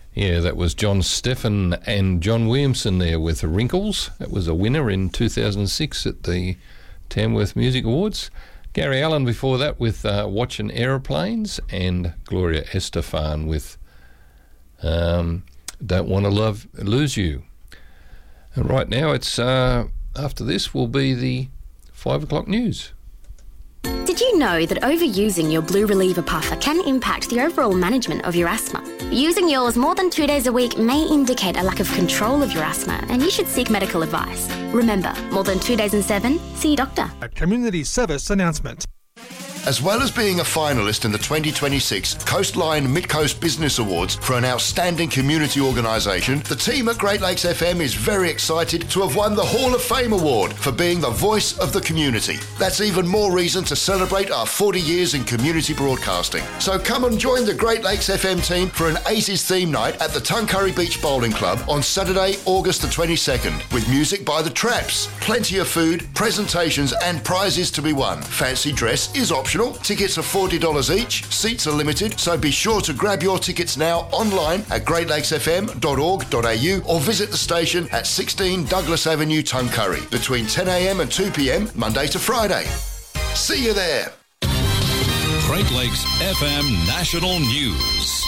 Yeah, that was John Steffen and John Williamson there with Wrinkles. That was a winner in 2006 at the Tamworth Music Awards. Gary Allen before that with Watching Aeroplanes, and Gloria Estefan with Don't Want to Lose You. And right now it's, after this will be the 5 o'clock news. Did you know that overusing your Blue Reliever puffer can impact the overall management of your asthma? Using yours more than 2 days a week may indicate a lack of control of your asthma, and you should seek medical advice. Remember, more than 2 days in 7, see your doctor. A community service announcement. As well as being a finalist in the 2026 Coastline Mid-Coast Business Awards for an outstanding community organisation, the team at Great Lakes FM is very excited to have won the Hall of Fame Award for being the voice of the community. That's even more reason to celebrate our 40 years in community broadcasting. So come and join the Great Lakes FM team for an 80s theme night at the Tuncurry Beach Bowling Club on Saturday, August the 22nd, with music by the Traps, plenty of food, presentations and prizes to be won. Fancy dress is optional. Tickets are $40 each. Seats are limited, so be sure to grab your tickets now online at greatlakesfm.org.au or visit the station at 16 Douglas Avenue, Tuncurry, between 10am and 2pm, Monday to Friday. See you there. Great Lakes FM National News.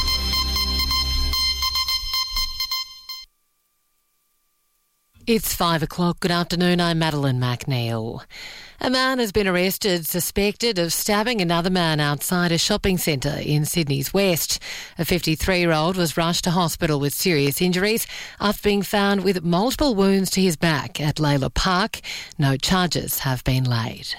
It's 5 o'clock. Good afternoon. I'm Madeline McNeil. A man has been arrested suspected of stabbing another man outside a shopping centre in Sydney's West. A 53-year-old was rushed to hospital with serious injuries after being found with multiple wounds to his back at Layla Park. No charges have been laid.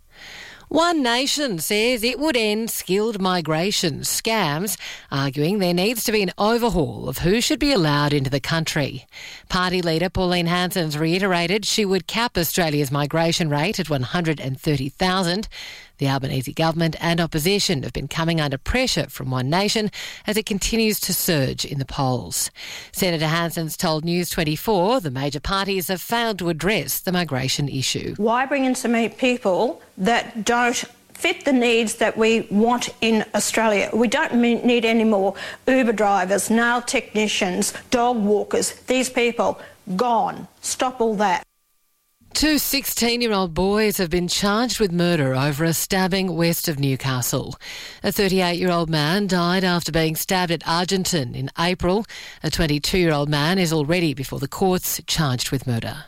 One Nation says it would end skilled migration scams, arguing there needs to be an overhaul of who should be allowed into the country. Party leader Pauline Hanson's reiterated she would cap Australia's migration rate at 130,000. The Albanese government and opposition have been coming under pressure from One Nation as it continues to surge in the polls. Senator Hanson's told News 24 the major parties have failed to address the migration issue. Why bring in so many people that don't fit the needs that we want in Australia? We don't need any more Uber drivers, nail technicians, dog walkers. These people, gone. Stop all that. Two 16-year-old boys have been charged with murder over a stabbing west of Newcastle. A 38-year-old man died after being stabbed at Argenton in April. A 22-year-old man is already before the courts charged with murder.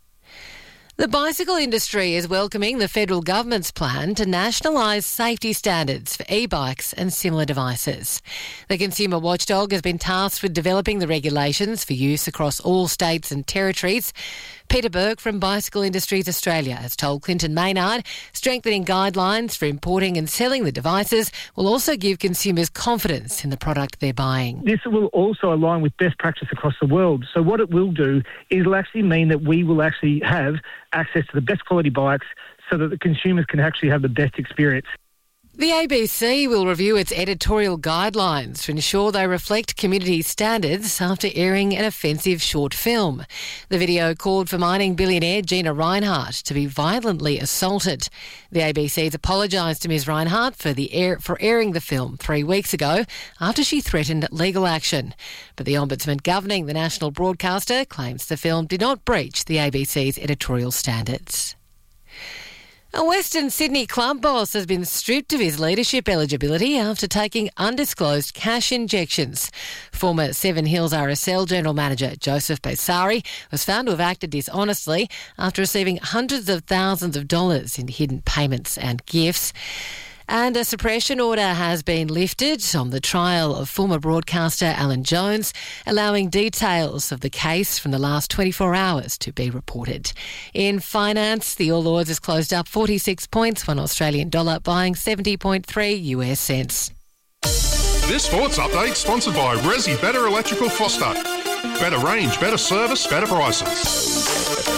The bicycle industry is welcoming the federal government's plan to nationalise safety standards for e-bikes and similar devices. The consumer watchdog has been tasked with developing the regulations for use across all states and territories. Peter Burke from Bicycle Industries Australia has told Clinton Maynard strengthening guidelines for importing and selling the devices will also give consumers confidence in the product they're buying. This will also align with best practice across the world. So what it will do is it'll actually mean that we will actually have access to the best quality bikes so that the consumers can actually have the best experience. The ABC will review its editorial guidelines to ensure they reflect community standards after airing an offensive short film. The video called for mining billionaire Gina Rinehart to be violently assaulted. The ABC's apologised to Ms Rinehart for airing the film 3 weeks ago after she threatened legal action. But the Ombudsman governing the national broadcaster claims the film did not breach the ABC's editorial standards. A Western Sydney club boss has been stripped of his leadership eligibility after taking undisclosed cash injections. Former Seven Hills RSL General Manager Joseph Besari was found to have acted dishonestly after receiving hundreds of thousands of dollars in hidden payments and gifts. And a suppression order has been lifted on the trial of former broadcaster Alan Jones, allowing details of the case from the last 24 hours to be reported. In finance, the All Ords has closed up 46 points, one Australian dollar buying 70.3 US cents. This sports update sponsored by Resi Better Electrical Foster. Better range, better service, better prices.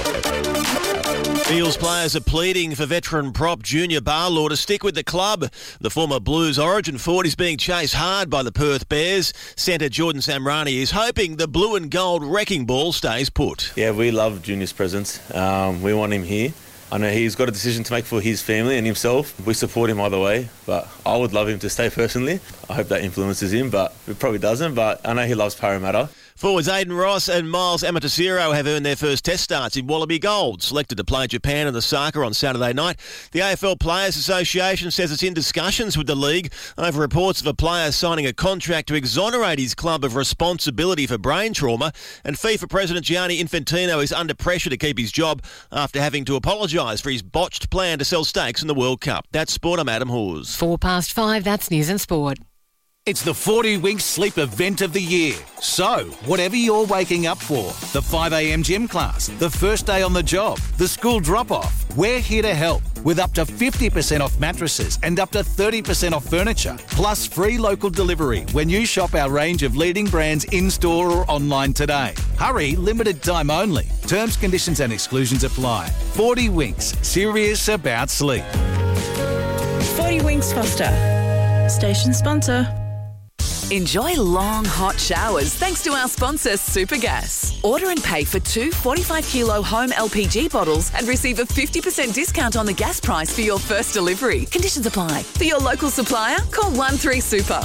Eels players are pleading for veteran prop Junior Barlaw to stick with the club. The former Blues Origin forward is being chased hard by the Perth Bears. Centre Jordan Samrani is hoping the blue and gold wrecking ball stays put. Yeah, we love Junior's presence. We want him here. I know he's got a decision to make for his family and himself. We support him either way, but I would love him to stay personally. I hope that influences him, but it probably doesn't. But I know he loves Parramatta. Forwards Aidan Ross and Miles Amatasiro have earned their first test starts in Wallaby Gold. Selected to play Japan in the Saka on Saturday night. The AFL Players Association says it's in discussions with the league over reports of a player signing a contract to exonerate his club of responsibility for brain trauma. And FIFA President Gianni Infantino is under pressure to keep his job after having to apologise for his botched plan to sell stakes in the World Cup. That's Sport. I'm Adam Hawes. 5:04, that's News and Sport. It's the 40 Winks Sleep event of the year. So, whatever you're waking up for, the 5 a.m. gym class, the first day on the job, the school drop-off, we're here to help with up to 50% off mattresses and up to 30% off furniture, plus free local delivery when you shop our range of leading brands in-store or online today. Hurry, limited time only. Terms, conditions and exclusions apply. 40 Winks, serious about sleep. 40 Winks Foster, station sponsor. Enjoy long, hot showers thanks to our sponsor, Supergas. Order and pay for 2 45-kilo home LPG bottles and receive a 50% discount on the gas price for your first delivery. Conditions apply. For your local supplier, call 13Super.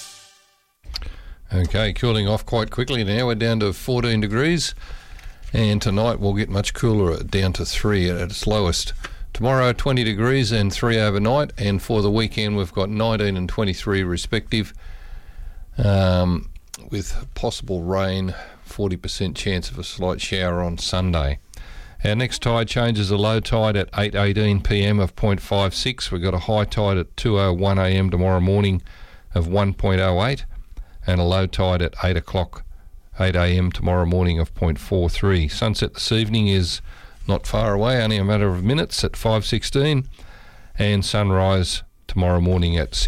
Okay, cooling off quite quickly now. We're down to 14 degrees. And tonight we'll get much cooler, down to 3 at its lowest. Tomorrow, 20 degrees and 3 overnight. And for the weekend, we've got 19 and 23 respective. With possible rain, 40% chance of a slight shower on Sunday. Our next tide change is a low tide at 8:18 p.m. of 0.56. We've got a high tide at 2:01 a.m. tomorrow morning of 1.08 and a low tide at 8 a.m. tomorrow morning of 0.43. Sunset this evening is not far away, only a matter of minutes at 5:16, and sunrise tomorrow morning at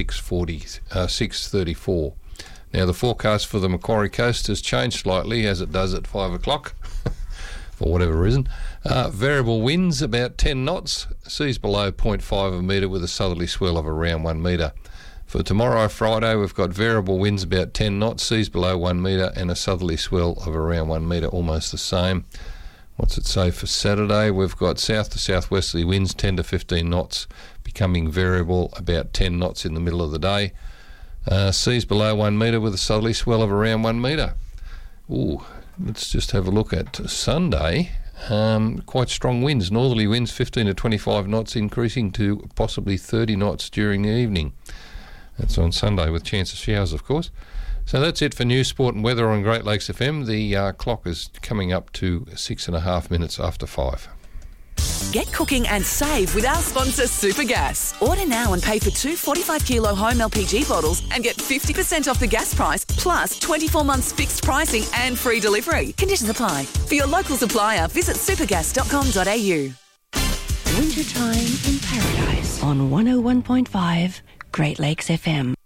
6:34. Now, the forecast for the Macquarie Coast has changed slightly, as it does at 5 o'clock, for whatever reason. Variable winds about 10 knots, seas below 0.5 a metre with a southerly swell of around 1 metre. For tomorrow, Friday, we've got variable winds about 10 knots, seas below 1 metre, and a southerly swell of around 1 metre, almost the same. What's it say for Saturday? We've got south to southwesterly winds 10 to 15 knots, becoming variable about 10 knots in the middle of the day. Seas below 1 metre with a southerly swell of around 1 metre. Ooh, let's just have a look at Sunday. Quite strong winds, northerly winds 15 to 25 knots, increasing to possibly 30 knots during the evening. That's on Sunday with chance of showers, of course. So that's it for news, sport and weather on Great Lakes FM. The clock is coming up to 6.5 minutes after 5. Get cooking and save with our sponsor, Supergas. Order now and pay for 2 45-kilo home LPG bottles and get 50% off the gas price, plus 24 months fixed pricing and free delivery. Conditions apply. For your local supplier, visit supergas.com.au. Wintertime in Paradise on 101.5 Great Lakes FM.